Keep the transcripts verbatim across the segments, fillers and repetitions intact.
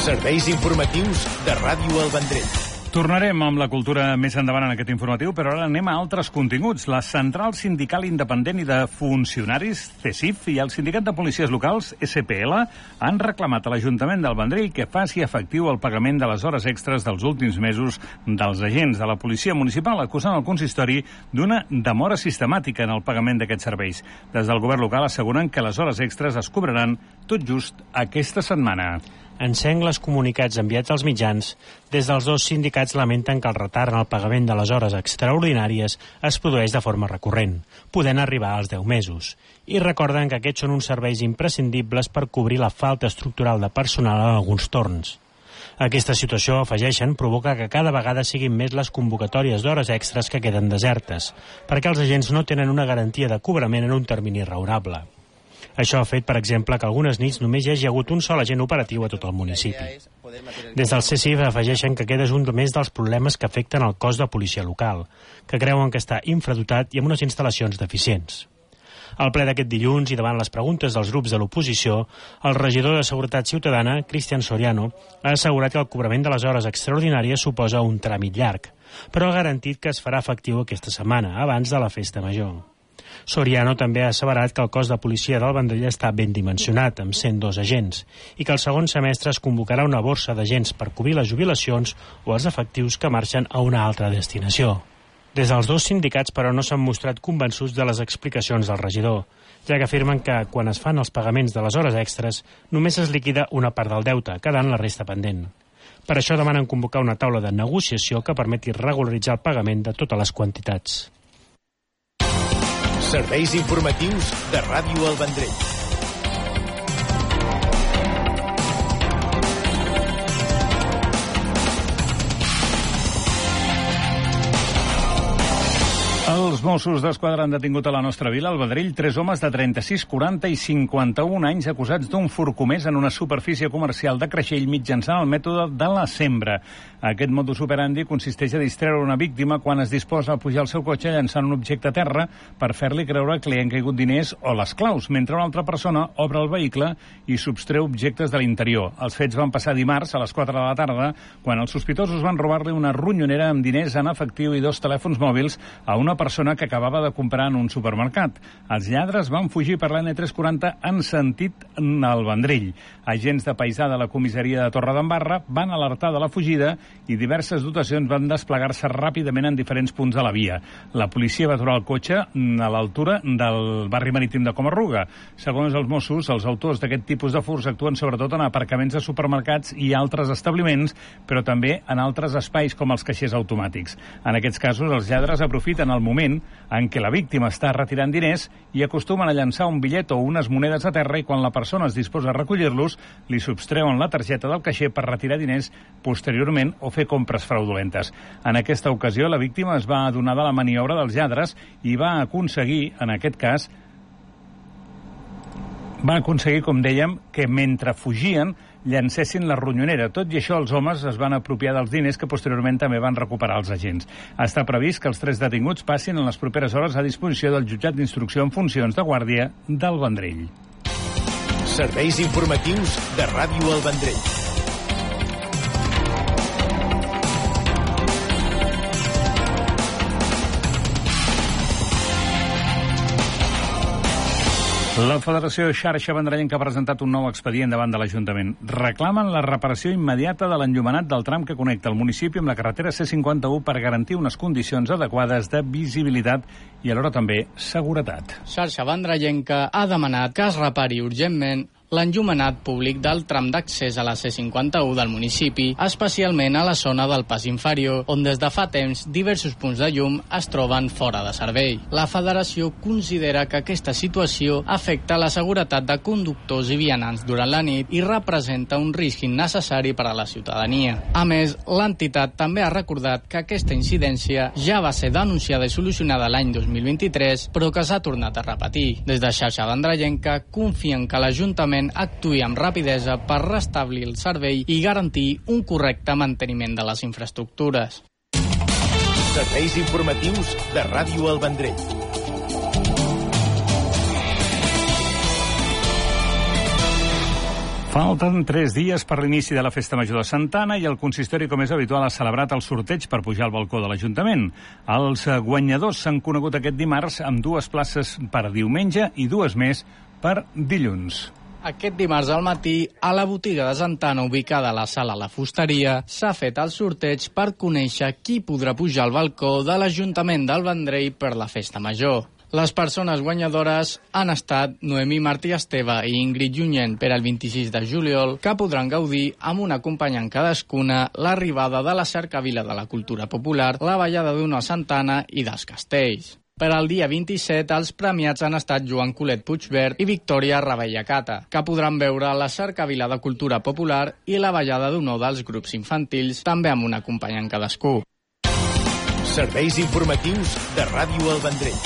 Serveis informatius de Ràdio El Vendrell. Tornarem amb la cultura més endavant en aquest informatiu, però ara anem a altres continguts. La Central Sindical Independent i de Funcionaris, C S I F, i el Sindicat de Policies Locals, S P L, han reclamat a l'Ajuntament del Vendrell que faci efectiu el pagament de les hores extres dels últims mesos dels agents de la Policia Municipal, acusant el consistori d'una demora sistemàtica en el pagament d'aquests serveis. Des del govern local asseguren que les hores extres es cobraran tot just aquesta setmana. En sengles comunicats enviats als mitjans, des dels dos sindicats lamenten que el retard en el pagament de les hores extraordinàries es produeix de forma recurrent, podent arribar als deu mesos. I recorden que aquests són uns serveis imprescindibles per cobrir la falta estructural de personal en alguns torns. Aquesta situació, afegeixen, provoca que cada vegada siguin més les convocatòries d'hores extres que queden desertes, perquè els agents no tenen una garantia de cobrament en un termini raonable. Això ha fet, per exemple, que algunes nits només hi hagi hagut un sol agent operatiu a tot el municipi. Des del C S I F afegeixen que aquest és un més dels problemes que afecten el cos de policia local, que creuen que està infradotat i amb unes instal·lacions deficients. Al ple d'aquest dilluns i davant les preguntes dels grups de l'oposició, el regidor de Seguretat Ciutadana, Cristian Soriano, ha assegurat que el cobrament de les hores extraordinàries suposa un tràmit llarg, però ha garantit que es farà efectiu aquesta setmana, abans de la festa major. Soriano també ha asseverat que el cos de policia del Vendrell està ben dimensionat, amb cent dos agents, i que el segon semestre es convocarà una borsa d'agents per cobrir les jubilacions o els efectius que marxen a una altra destinació. Des dels dos sindicats, però, no s'han mostrat convençuts de les explicacions del regidor, ja que afirmen que, quan es fan els pagaments de les hores extres, només es liquida una part del deute, quedant la resta pendent. Per això demanen convocar una taula de negociació que permeti regularitzar el pagament de totes les quantitats. Serveis informatius de Ràdio El Vendrell. Els Mossos d'Esquadra han detingut a la nostra vila, al Vendrell, tres homes de trenta-sis, quaranta i cinquanta-un anys acusats d'un furt comès en una superfície comercial de Creixell mitjançant el mètode de la sembra. Aquest modus operandi consisteix a distreure una víctima quan es disposa a pujar al seu cotxe llançant un objecte a terra per fer-li creure que li han caigut diners o les claus, mentre una altra persona obre el vehicle i substreu objectes de l'interior. Els fets van passar dimarts a les quatre de la tarda, quan els sospitosos van robar-li una ronyonera amb diners en efectiu i dos telèfons mòbils a una persona que acabava de comprar en un supermercat. Els lladres van fugir per l'N tres quaranta en sentit al Vendrell. Agents de paisà de la comissaria de Torredembarra van alertar de la fugida i diverses dotacions van desplegar-se ràpidament en diferents punts de la via. La policia va aturar el cotxe a l'altura del barri marítim de Comarruga. Segons els Mossos, els autors d'aquest tipus de furts actuen sobretot en aparcaments de supermercats i altres establiments, però també en altres espais com els caixers automàtics. En aquests casos, els lladres aprofiten el moment en què la víctima està retirant diners i acostumen a llançar un bitllet o unes monedes a terra, i quan la persona es disposa a recollir-los, li substreuen la targeta del caixer per retirar diners posteriorment o fer compres fraudulentes. En aquesta ocasió, la víctima es va adonar de la maniobra dels lladres i va aconseguir, en aquest cas, va aconseguir, com dèiem, que mentre fugien llancessin la ronyonera. Tot i això, els homes es van apropiar dels diners que posteriorment també van recuperar els agents. Està previst que els tres detinguts passin en les properes hores a disposició del jutjat d'instrucció en funcions de guàrdia del Vendrell. Serveis informatius de Ràdio El Vendrell. La Federació Xarxa Vendrellenca ha presentat un nou expedient davant de l'Ajuntament. Reclamen la reparació immediata de l'enllumenat del tram que connecta el municipi amb la carretera C cinquanta-u per garantir unes condicions adequades de visibilitat i alhora també seguretat. Xarxa Vendrellenca ha demanat que es repari urgentment l'enllumenat públic del tram d'accés a la C cinquanta-u del municipi, especialment a la zona del pas inferior, on des de fa temps diversos punts de llum es troben fora de servei. La Federació considera que aquesta situació afecta la seguretat de conductors i vianants durant la nit i representa un risc innecessari per a la ciutadania. A més, l'entitat també ha recordat que aquesta incidència ja va ser denunciada i solucionada l'any dos mil vint-i-tres, però que s'ha tornat a repetir. Des de Xarxa Vendrellenca confien que l'Ajuntament actuï amb rapidesa per restablir el servei i garantir un correcte manteniment de les infraestructures. Serveis informatius de Ràdio El Vendrell. Falten tres dies per l'inici de la Festa Major de Santa Anna i el consistori, com és habitual, ha celebrat el sorteig per pujar al balcó de l'Ajuntament. Els guanyadors s'han conegut aquest dimarts amb dues places per diumenge i dues més per dilluns. Aquest dimarts al matí, a la botiga de Santa Anna, ubicada a la sala La Fusteria, s'ha fet el sorteig per conèixer qui podrà pujar al balcó de l'Ajuntament del Vendrell per la Festa Major. Les persones guanyadores han estat Noemí Martí Esteve i Ingrid Junyent per al vint-i-sis de juliol, que podran gaudir amb un acompanyant cadascuna l'arribada de la cercavila de la cultura popular, la ballada d'una Santana i dels castells. Per al dia vint-i-set, els premiats han estat Joan Colet Puigvert i Victòria Ravellacata, que podran veure la cercavila de cultura popular i la ballada d'honor dels grups infantils, també amb un acompanyant cadascú. Serveis informatius de Ràdio El Vendrell.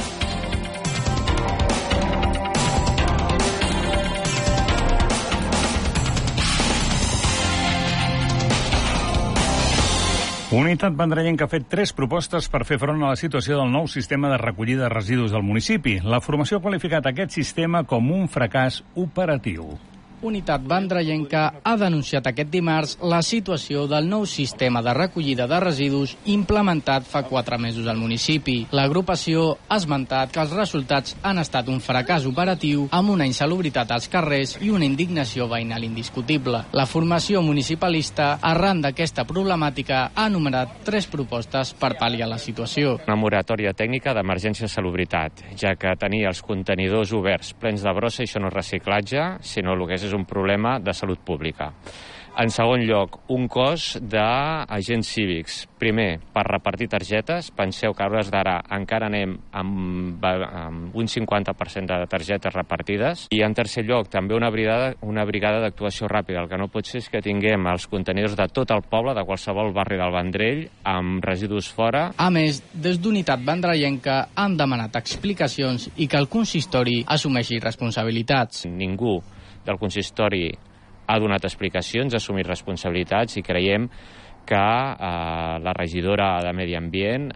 Unitat Vendrellenca ha fet tres propostes per fer front a la situació del nou sistema de recollida de residus del municipi. La formació ha qualificat aquest sistema com un fracàs operatiu. Unitat Vendrellenca ha denunciat aquest dimarts la situació del nou sistema de recollida de residus implementat fa quatre mesos al municipi. L'agrupació ha esmentat que els resultats han estat un fracàs operatiu amb una insalubritat als carrers i una indignació veïnal indiscutible. La formació municipalista, arran d'aquesta problemàtica, ha enumerat tres propostes per pal·liar la situació. Una moratòria tècnica d'emergència de salubritat, ja que tenir els contenidors oberts plens de brossa, això no és reciclatge, sinó el que és és un problema de salut pública. En segon lloc, un cos d'agents cívics. Primer, per repartir targetes. Penseu que a hores d'ara encara anem amb, amb un cinquanta per cent de targetes repartides. I en tercer lloc, també una brigada, una brigada d'actuació ràpida. El que no pot ser és que tinguem els contenidors de tot el poble, de qualsevol barri del Vendrell, amb residus fora. A més, des d'Unitat Vendrellenca han demanat explicacions i que el consistori assumeixi responsabilitats. Ningú del consistori ha donat explicacions, ha assumit responsabilitats i creiem que eh, la regidora de Medi Ambient